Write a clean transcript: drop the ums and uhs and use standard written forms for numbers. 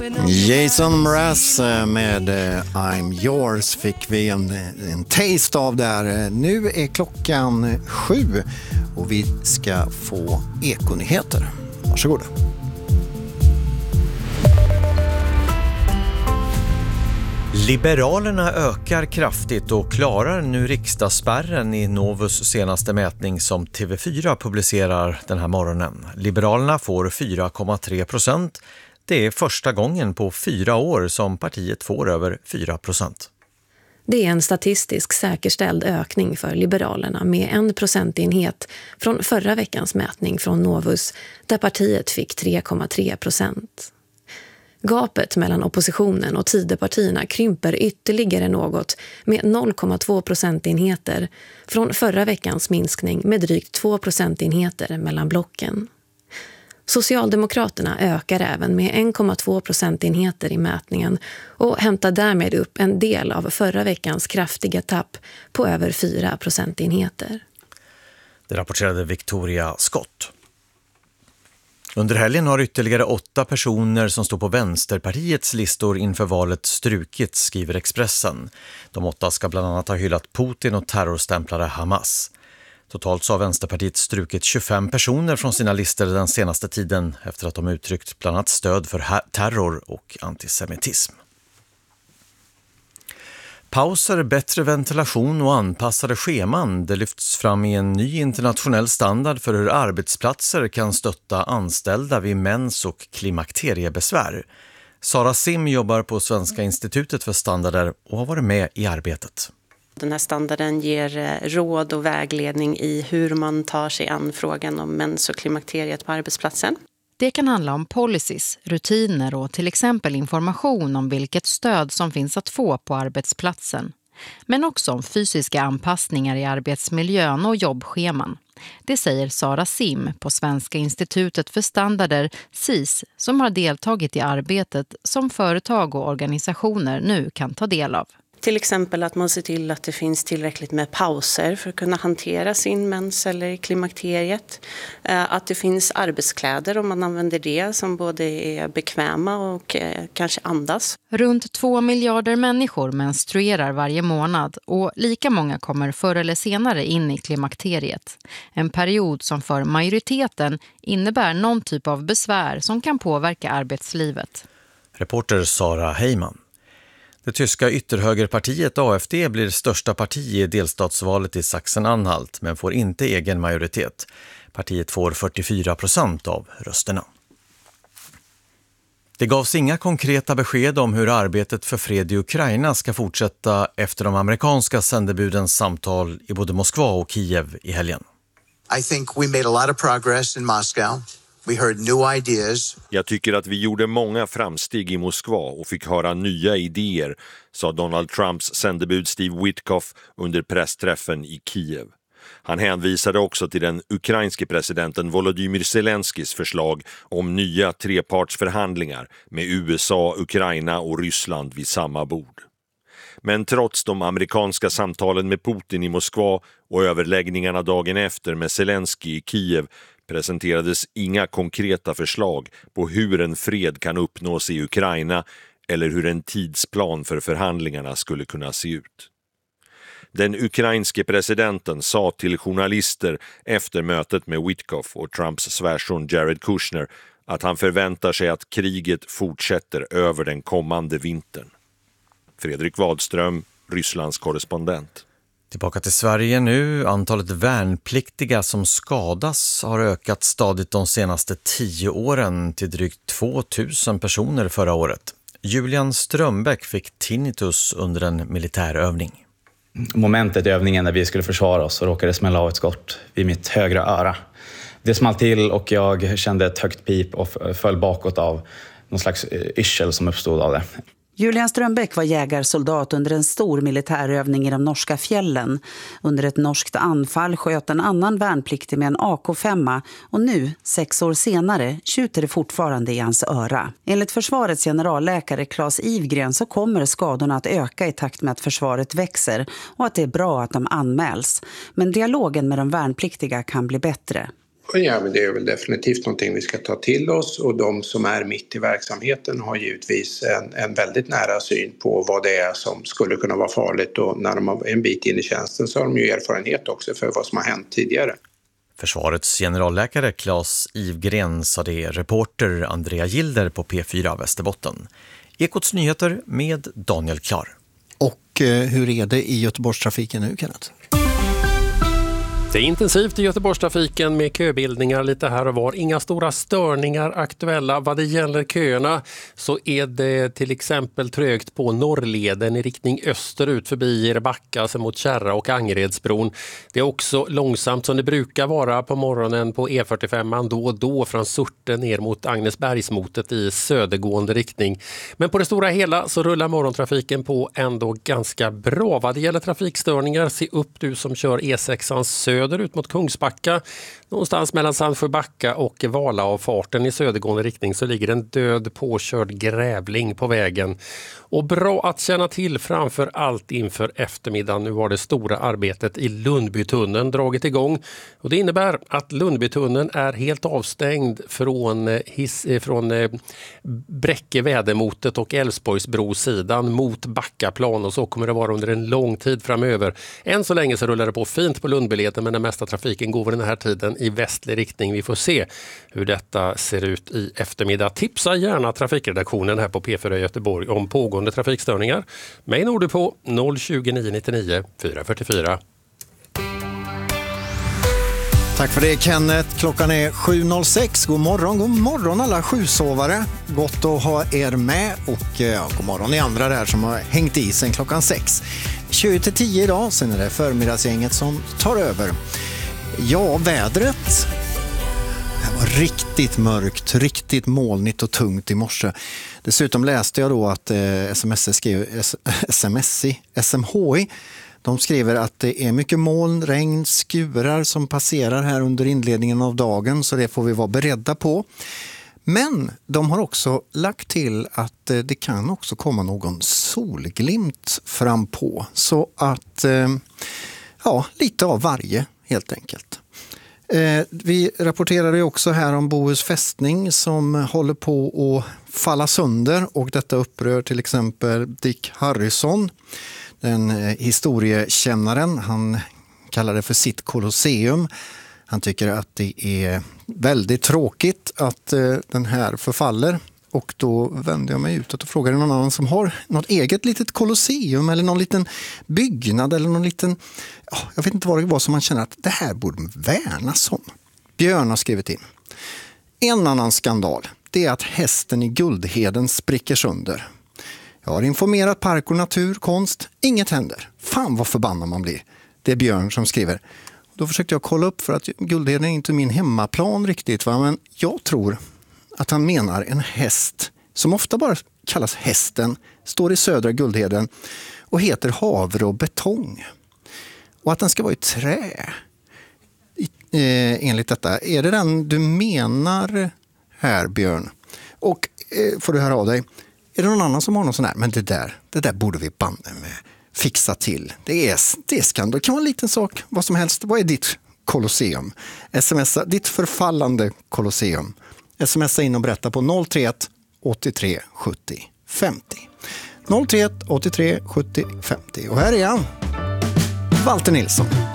Jason Mraz med I'm Yours fick vi en taste av där. Nu är klockan 7 och vi ska få ekonyheter. Varsågod. Liberalerna ökar kraftigt och klarar nu riksdagsspärren i Novus senaste mätning som TV4 publicerar den här morgonen. Liberalerna får 4,3%. Det är första gången på 4 år som partiet får över 4%. Det är en statistisk säkerställd ökning för Liberalerna med 1 procentenhet från förra veckans mätning från Novus där partiet fick 3,3%. Gapet mellan oppositionen och Tidöpartierna krymper ytterligare något med 0,2 procentenheter från förra veckans minskning med drygt 2 procentenheter mellan blocken. Socialdemokraterna ökar även med 1,2 procentenheter i mätningen och hämtar därmed upp en del av förra veckans kraftiga tapp på över 4 procentenheter. Det rapporterade Victoria Scott. Under helgen har ytterligare 8 personer som står på Vänsterpartiets listor inför valet strukits, skriver Expressen. De 8 ska bland annat ha hyllat Putin och terrorstämplare Hamas. Totalt så har Vänsterpartiet strukit 25 personer från sina listor den senaste tiden efter att de uttryckt bland annat stöd för terror och antisemitism. Pauser, bättre ventilation och anpassade scheman, det lyfts fram i en ny internationell standard för hur arbetsplatser kan stötta anställda vid mens- och klimakteriebesvär. Sara Sim jobbar på Svenska institutet för standarder och har varit med i arbetet. Den här standarden ger råd och vägledning i hur man tar sig an frågan om mens- och klimakteriet på arbetsplatsen. Det kan handla om policies, rutiner och till exempel information om vilket stöd som finns att få på arbetsplatsen. Men också om fysiska anpassningar i arbetsmiljön och jobbscheman. Det säger Sara Sim på Svenska institutet för standarder, SIS, som har deltagit i arbetet som företag och organisationer nu kan ta del av. Till exempel att man ser till att det finns tillräckligt med pauser för att kunna hantera sin mens eller klimakteriet. Att det finns arbetskläder om man använder det som både är bekväma och kanske andas. Runt 2 miljarder människor menstruerar varje månad och lika många kommer förr eller senare in i klimakteriet. En period som för majoriteten innebär någon typ av besvär som kan påverka arbetslivet. Reporter Sara Heyman. Det tyska ytterhögerpartiet AfD blir största parti i delstatsvalet i Sachsen-Anhalt men får inte egen majoritet. Partiet får 44% av rösterna. Det gavs inga konkreta besked om hur arbetet för fred i Ukraina ska fortsätta efter de amerikanska sändebudens samtal i både Moskva och Kiev i helgen. I think we made a lot of progress in Moscow. We heard new ideas. Jag tycker att vi gjorde många framsteg i Moskva och fick höra nya idéer, sa Donald Trumps sändebud Steve Witkoff under pressträffen i Kiev. Han hänvisade också till den ukrainske presidenten Volodymyr Zelenskys förslag om nya trepartsförhandlingar med USA, Ukraina och Ryssland vid samma bord. Men trots de amerikanska samtalen med Putin i Moskva och överläggningarna dagen efter med Zelensky i Kiev presenterades inga konkreta förslag på hur en fred kan uppnås i Ukraina eller hur en tidsplan för förhandlingarna skulle kunna se ut. Den ukrainske presidenten sa till journalister efter mötet med Witkoff och Trumps svärson Jared Kushner att han förväntar sig att kriget fortsätter över den kommande vintern. Fredrik Wadström, Rysslands korrespondent. Tillbaka till Sverige nu. Antalet värnpliktiga som skadas har ökat stadigt de senaste 10 åren till drygt 2000 personer förra året. Julian Strömbäck fick tinnitus under en militärövning. Momentet i övningen när vi skulle försvara oss så råkade smälla av ett skott vid mitt högra öra. Det small till och jag kände ett högt pip och föll bakåt av någon slags yrsel som uppstod av det. Julian Strömbäck var jägarsoldat under en stor militärövning i de norska fjällen. Under ett norskt anfall sköt en annan värnpliktig med en AK5 och nu, 6 år senare, tjuter det fortfarande i hans öra. Enligt försvarets generalläkare Claes Ivgren så kommer skadorna att öka i takt med att försvaret växer och att det är bra att de anmäls. Men dialogen med de värnpliktiga kan bli bättre. Ja, men det är väl definitivt någonting vi ska ta till oss, och de som är mitt i verksamheten har givetvis en väldigt nära syn på vad det är som skulle kunna vara farligt, och när de har en bit in i tjänsten så har de ju erfarenhet också för vad som har hänt tidigare. Försvarets generalläkare Claes Ivgren sa det, reporter Andrea Gilder på P4 Västerbotten. Ekots nyheter med Daniel Klar. Och hur är det i Göteborgstrafiken nu, Kenneth? Det är intensivt i Göteborgstrafiken med köbildningar lite här och var. Inga stora störningar aktuella. Vad det gäller köerna så är det till exempel trögt på Norrleden i riktning österut förbi Erbacka mot Kärra och Angeredsbron. Det är också långsamt som det brukar vara på morgonen på E45 då och då från Surte ner mot Agnesbergsmotet i södergående riktning. Men på det stora hela så rullar morgontrafiken på ändå ganska bra. Vad det gäller trafikstörningar, se upp du som kör E6 söder ut mot Kungsbacka. Någonstans mellan Sandsjöbacka och Valaavfarten i södergående riktning så ligger en död påkörd grävling på vägen. Och bra att känna till framför allt inför eftermiddagen. Nu har det stora arbetet i Lundbytunneln dragit igång. Och det innebär att Lundbytunneln är helt avstängd från Bräcke-Vädermotet och Älvsborgsbrosidan mot Backaplan, och så kommer det vara under en lång tid framöver. Än så länge så rullar det på fint på Lundbyleden, men den mesta trafiken går den här tiden i västlig riktning. Vi får se hur detta ser ut i eftermiddag. Tipsa gärna trafikredaktionen här på P4 Göteborg om pågående trafikstörningar. Mig når du på 020 999 444. Tack för det, Kenneth. Klockan är 7.06. God morgon alla sjusovare. Gott att ha er med, och god morgon ni andra där som har hängt i sen klockan 6. 20-10 idag, sen är det förmiddagsgänget som tar över. Ja, vädret. Det var riktigt mörkt, riktigt molnigt och tungt i morse. Dessutom läste jag då att SMHI, de skriver att det är mycket moln, regn, skurar som passerar här under inledningen av dagen, så det får vi vara beredda på. Men de har också lagt till att det kan också komma någon solglimt fram på, så att lite av varje helt enkelt. Vi rapporterade också här om Bohus fästning som håller på att falla sönder, och detta upprör till exempel Dick Harrison, den historiekännaren. Han kallar det för sitt kolosseum. Han tycker att det är väldigt tråkigt att den här förfaller. Och då vände jag mig utåt och frågade någon annan som har något eget litet kolosseum eller någon liten byggnad eller någon liten... jag vet inte vad det var som man känner att det här borde värnas om. Björn har skrivit in. En annan skandal, det är att hästen i Guldheden spricker sönder. Jag har informerat Park och Naturkonst. Inget händer. Fan vad förbannad man blir. Det är Björn som skriver. Då försökte jag kolla upp, för att Guldheden är inte min hemmaplan riktigt. Men jag tror att han menar en häst som ofta bara kallas hästen, står i södra Guldheden och heter Havre och betong. Och att den ska vara i trä. Enligt detta. Är det den du menar här, Björn? Och får du höra av dig. Är det någon annan som har någon sån här? Men det där borde vi banne med fixa till. Det är skandal. Det kan vara en liten sak, vad som helst. Vad är ditt kolosseum? Smsa ditt förfallande kolosseum. Smsa in och berätta på 031 83 70 50. 031 83 70 50. Och här är han, Walter Nilsson.